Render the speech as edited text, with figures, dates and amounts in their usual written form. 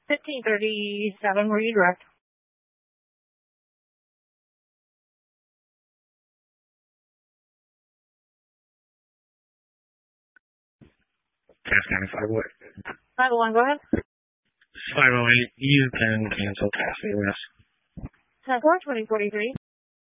1537, were you direct? Task 95, what? 501, go ahead. 508, you can cancel task AOS. 10-4, 2043.